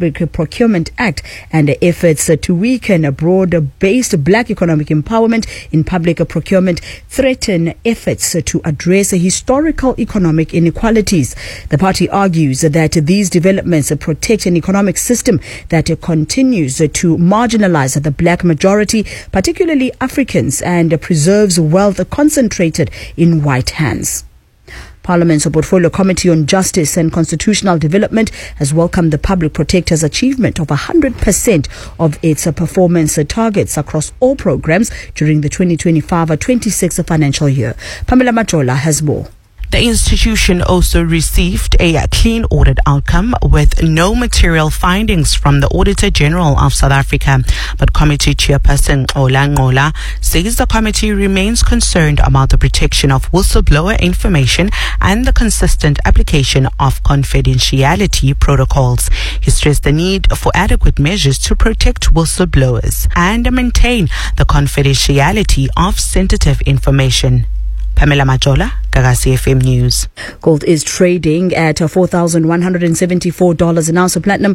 Public Procurement Act and efforts to weaken a broad-based black economic empowerment in public procurement threaten efforts to address historical economic inequalities. The party argues that these developments protect an economic system that continues to marginalize the black majority, particularly Africans, and preserves wealth concentrated in white hands. Parliament's Portfolio Committee on Justice and Constitutional Development has welcomed the Public Protector's achievement of 100% of its performance targets across all programs during the 2025-26 financial year. Pamela Majola has more. The institution also received a clean audit outcome with no material findings from the Auditor General of South Africa. But committee chairperson Ola Ngola says the committee remains concerned about the protection of whistleblower information and the consistent application of confidentiality protocols. He stressed the need for adequate measures to protect whistleblowers and maintain the confidentiality of sensitive information. Pamela Majola, Gagasi FM News. Gold is trading at $4,174 an ounce of platinum,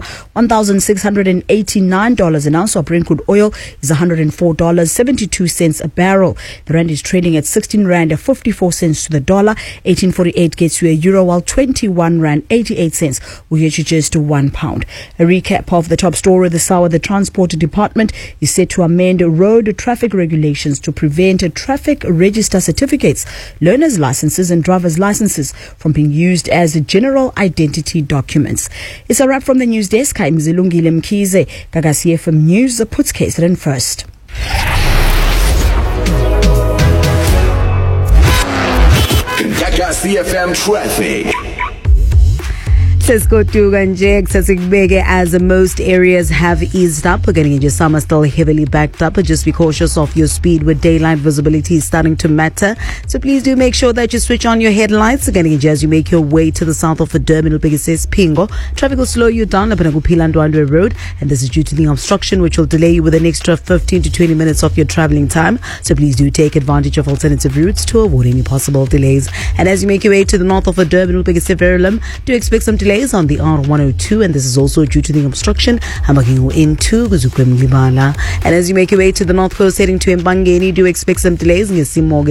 $1,689 an ounce of Brent crude oil is $104.72 a barrel. The rand is trading at 16 rand 54 cents to the dollar. 1848 gets you a euro, while 21 rand 88 cents will get you just £1. A recap of the top story this hour: the Transport Department is set to amend road traffic regulations to prevent traffic register certificates, learner's licenses and driver's licenses from being used as general identity documents. It's a wrap from the news desk. I'm Zilungile Mkhize. Gagasi FM News puts KZN first. Gagasi FM traffic. Let's go to Ganjek, Sasikbege, as most areas have eased up. We're getting into summer still heavily backed up, but just be cautious of your speed with daylight visibility starting to matter. So please do make sure that you switch on your headlights. Getting into as you make your way to the south of the Durban, says Pingo. Traffic will slow you down up in Pilandwandwe Road, and this is due to the obstruction, which will delay you with an extra 15 to 20 minutes of your traveling time. So please do take advantage of alternative routes to avoid any possible delays. And as you make your way to the north of the Durban, do expect some delays on the R102, and this is also due to the obstruction into Libala. And as you make your way to the north coast heading to Mbangeni, do expect some delays road.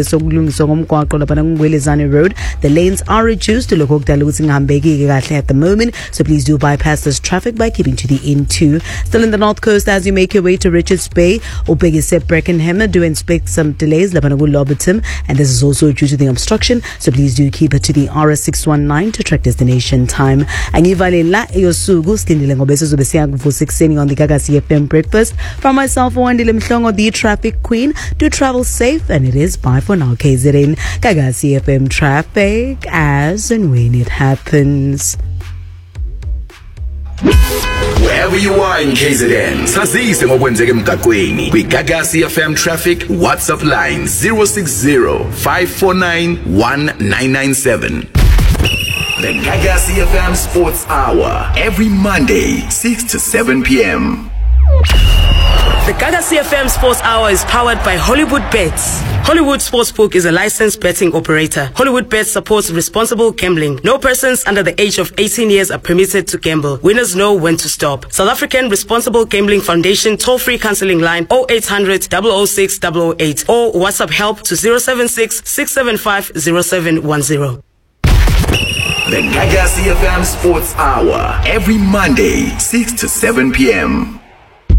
The lanes are reduced to at the moment, so please do bypass this traffic by keeping to the N2. Still in the north coast, as you make your way to Richards Bay or Breckenham, do expect some delays Lobatum, and this is also due to the obstruction, so please do keep it to the RS619 to track destination time. Angivalela eyosuku silindile ngoba sizobesiya kuvusa ekseni on the Gagasi FM breakfast. From myself, Wandile Mhlongo, the traffic queen. Do travel safe, and it is bye for now, KZN. Gagasi FM traffic as and when it happens. Wherever you are in KZN, sazise ngokwenzeka emgaqweni. Kwi-Gagasi FM traffic WhatsApp line 060-549-1997. The Gagasi FM Sports Hour, every Monday, 6 to 7 p.m. The Gagasi FM Sports Hour is powered by Hollywood Bets. Hollywood Sportsbook is a licensed betting operator. Hollywood Bets supports responsible gambling. No persons under the age of 18 years are permitted to gamble. Winners know when to stop. South African Responsible Gambling Foundation toll-free counseling line 0800 006 008 or WhatsApp help to 076 675 0710. The Gagasi FM Sports Hour, every Monday, 6 to 7 p.m.